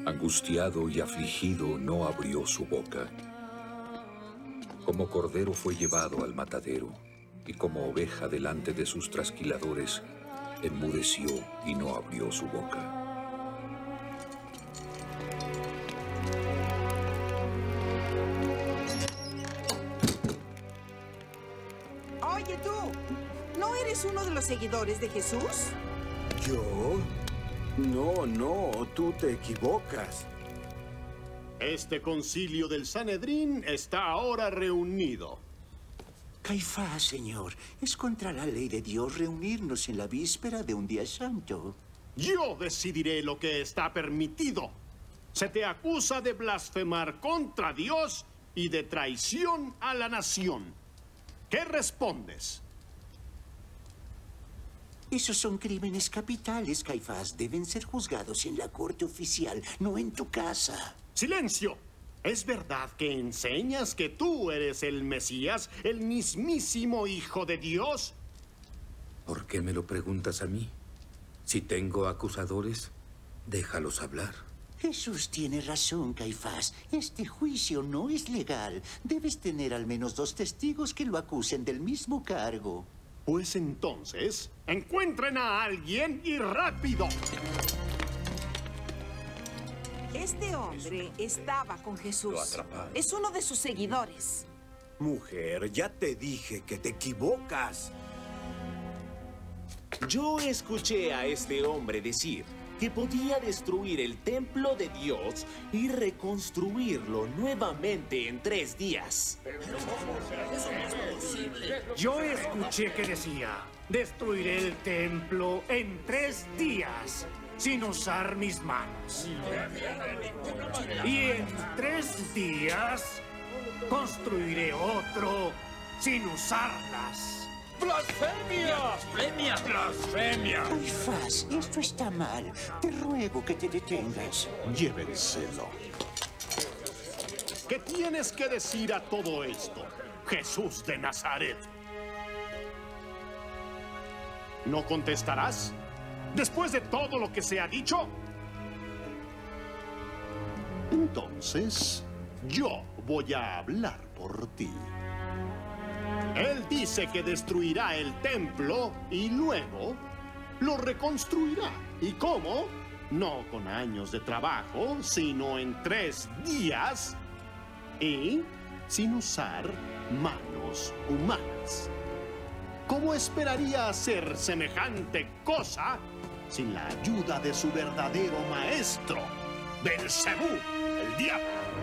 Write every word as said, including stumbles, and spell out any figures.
Angustiado y afligido, no abrió su boca. Como cordero fue llevado al matadero, y como oveja delante de sus trasquiladores, enmudeció y no abrió su boca. Oye, tú, ¿no eres uno de los seguidores de Jesús? ¿Yo? No, no, tú te equivocas. Este concilio del Sanedrín está ahora reunido. Caifás, señor, es contra la ley de Dios reunirnos en la víspera de un día santo. Yo decidiré lo que está permitido. Se te acusa de blasfemar contra Dios y de traición a la nación. ¿Qué respondes? Esos son crímenes capitales, Caifás. Deben ser juzgados en la corte oficial, no en tu casa. ¡Silencio! ¿Es verdad que enseñas que tú eres el Mesías, el mismísimo Hijo de Dios? ¿Por qué me lo preguntas a mí? Si tengo acusadores, déjalos hablar. Jesús tiene razón, Caifás. Este juicio no es legal. Debes tener al menos dos testigos que lo acusen del mismo cargo. Pues entonces, encuentren a alguien y rápido. Este hombre estaba con Jesús. Lo atraparon. Es uno de sus seguidores. Mujer, ya te dije que te equivocas. Yo escuché a este hombre decir que podía destruir el templo de Dios y reconstruirlo nuevamente en tres días. Yo escuché que decía, destruiré el templo en tres días, sin usar mis manos. Y en tres días, construiré otro sin usarlas. ¡Blasfemia! ¡Blasfemia! ¡Blasfemia! Caifás, esto está mal. Te ruego que te detengas. Llévenselo. ¿Qué tienes que decir a todo esto, Jesús de Nazaret? ¿No contestarás? ¿Después de todo lo que se ha dicho? Entonces, yo voy a hablar por ti. Él dice que destruirá el templo y luego lo reconstruirá. ¿Y cómo? No con años de trabajo, sino en tres días y sin usar manos humanas. ¿Cómo esperaría hacer semejante cosa sin la ayuda de su verdadero maestro, Belcebú, el diablo?